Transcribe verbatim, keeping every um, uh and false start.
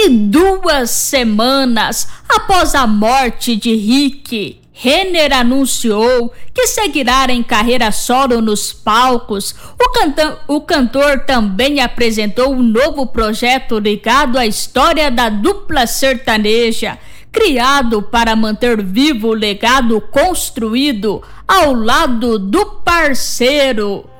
E duas semanas após a morte de Rick, Renner anunciou que seguirá em carreira solo nos palcos. O, canta- o cantor também apresentou um novo projeto ligado à história da dupla sertaneja, criado para manter vivo o legado construído ao lado do parceiro.